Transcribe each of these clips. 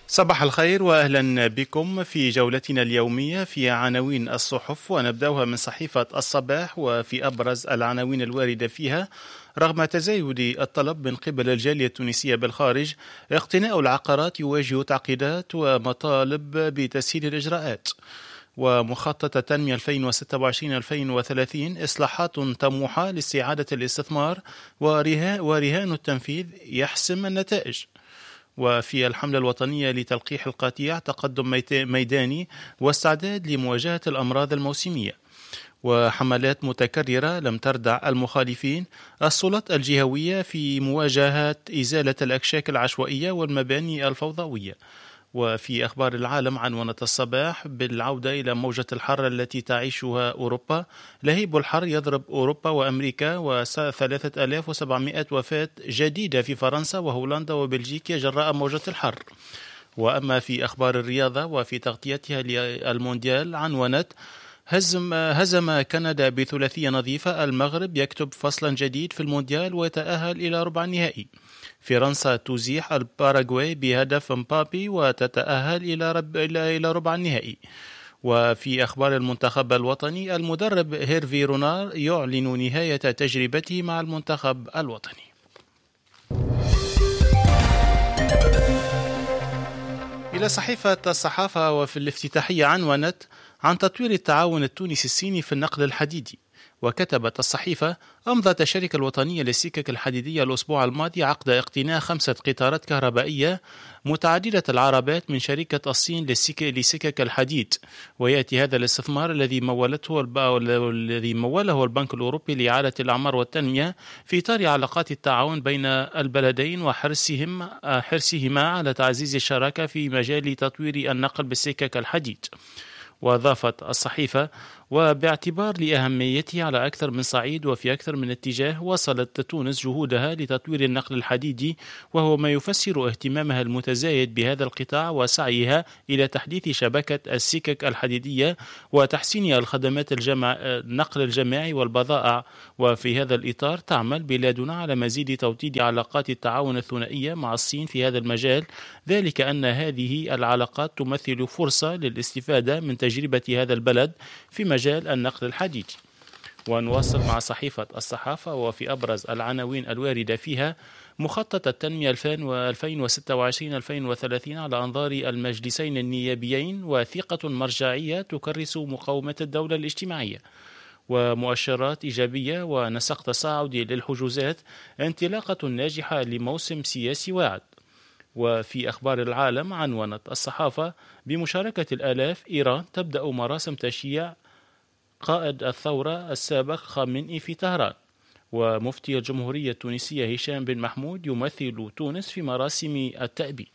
صباح الخير وأهلا بكم في جولتنا اليومية في عناوين الصحف، ونبدأها من صحيفة الصباح وفي أبرز العناوين الواردة فيها: رغم تزايد الطلب من قبل الجالية التونسية بالخارج، اقتناء العقارات يواجه تعقيدات ومطالب بتسهيل الإجراءات. ومخطط التنمية 2026-2030 إصلاحات طموحة لاستعادة الاستثمار ورهان التنفيذ يحسم النتائج. وفي الحملة الوطنية لتلقيح القطيع تقدم ميداني واستعداد لمواجهة الأمراض الموسمية. وحملات متكررة لم تردع المخالفين، السلطات الجهوية في مواجهة إزالة الأكشاك العشوائية والمباني الفوضوية. وفي أخبار العالم عنونت الصباح بالعودة إلى موجة الحر التي تعيشها أوروبا. لهيب الحر يضرب أوروبا وأمريكا، و3700 وفاة جديدة في فرنسا وهولندا وبلجيكا جراء موجة الحر. وأما في أخبار الرياضة وفي تغطيتها للمونديال عنونت: هزم كندا بثلاثية نظيفة، المغرب يكتب فصلا جديد في المونديال ويتأهل إلى ربع النهائي. فرنسا تزيح الباراغواي بهدف مبابي وتتأهل إلى ربع النهائي. وفي أخبار المنتخب الوطني، المدرب هيرفي رونار يعلن نهاية تجربته مع المنتخب الوطني. إلى صحيفة الصحافة، وفي الافتتاحية عنونت عن تطوير التعاون التونسي الصيني في النقل الحديدي. وكتبت الصحيفة: أمضت الشركة الوطنية للسكك الحديدية الأسبوع الماضي عقد اقتناء 5 قطارات كهربائية متعددة العربات من شركة الصين لسكك الحديد. ويأتي هذا الاستثمار الذي موله البنك الأوروبي لإعادة الأعمار والتنمية في إطار علاقات التعاون بين البلدين وحرصهما على تعزيز الشراكة في مجال تطوير النقل بالسكك الحديد. وأضافت الصحيفة: وباعتبار لأهميته على أكثر من صعيد وفي أكثر من اتجاه، وصلت تونس جهودها لتطوير النقل الحديدي، وهو ما يفسر اهتمامها المتزايد بهذا القطاع وسعيها إلى تحديث شبكة السكك الحديدية وتحسين الخدمات النقل الجماعي والبضائع. وفي هذا الإطار تعمل بلادنا على مزيد توطيد علاقات التعاون الثنائية مع الصين في هذا المجال، ذلك أن هذه العلاقات تمثل فرصة للاستفادة من تجربة هذا البلد في مجال النقل الحديدي. ونواصل مع صحيفة الصحافة، وفي أبرز العناوين الواردة فيها: مخطط التنمية 2026-2030 على أنظار المجلسين النيابيين، وثيقة مرجعية تكرس مقاومة الدولة الاجتماعية. ومؤشرات إيجابية ونسق تصاعدي للحجوزات، انطلاقة ناجحة لموسم سياسي واعد. وفي أخبار العالم عنونت الصحافة: بمشاركة الآلاف، إيران تبدأ مراسم تشييع قائد الثورة السابق خامنئي في طهران. ومفتي الجمهورية التونسية هشام بن محمود يمثل تونس في مراسم التأبين.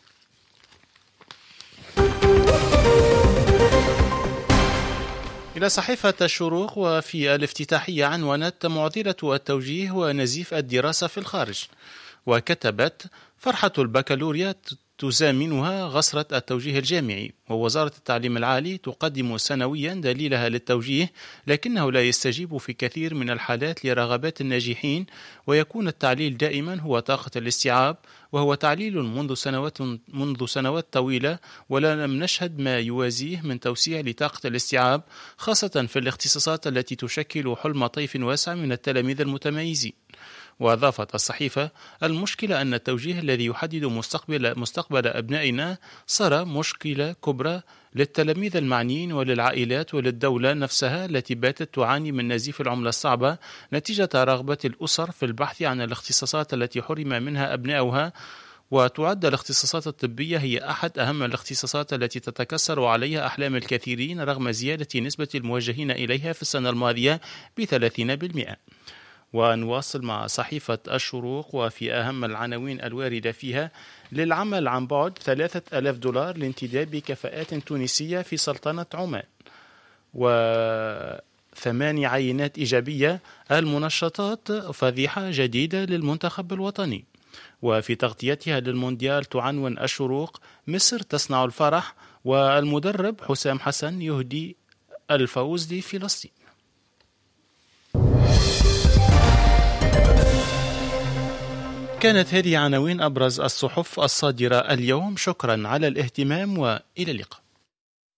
إلى صحيفة الشروق، وفي الافتتاحية عنونت: معضلة التوجيه ونزيف الدراسة في الخارج. وكتبت: فرحة البكالوريا تزامنها غصرة التوجيه الجامعي، ووزارة التعليم العالي تقدم سنويا دليلها للتوجيه، لكنه لا يستجيب في كثير من الحالات لرغبات الناجحين، ويكون التعليل دائما هو طاقة الاستيعاب، وهو تعليل منذ سنوات طويلة، ولا لم نشهد ما يوازيه من توسيع لطاقة الاستيعاب، خاصة في الاختصاصات التي تشكل حلم طيف واسع من التلاميذ المتميزين. وأضافت الصحيفة: المشكلة أن التوجيه الذي يحدد مستقبل أبنائنا صار مشكلة كبرى للتلاميذ المعنيين وللعائلات وللدولة نفسها التي باتت تعاني من نزيف العملة الصعبة نتيجة رغبة الأسر في البحث عن الاختصاصات التي حرم منها أبناؤها. وتعد الاختصاصات الطبية هي أحد أهم الاختصاصات التي تتكسر عليها أحلام الكثيرين رغم زيادة نسبة الموجهين إليها في السنة الماضية ب30%. ونواصل مع صحيفة الشروق، وفي أهم العناوين الواردة فيها: للعمل عن بعد $3000 لانتداب كفاءات تونسية في سلطنة عمان. و8 عينات إيجابية، المنشطات فضيحة جديدة للمنتخب الوطني. وفي تغطيتها للمونديال تعنون الشروق: مصر تصنع الفرح، والمدرب حسام حسن يهدي الفوز لفلسطين. كانت هذه عناوين أبرز الصحف الصادرة اليوم. شكرا على الاهتمام وإلى اللقاء.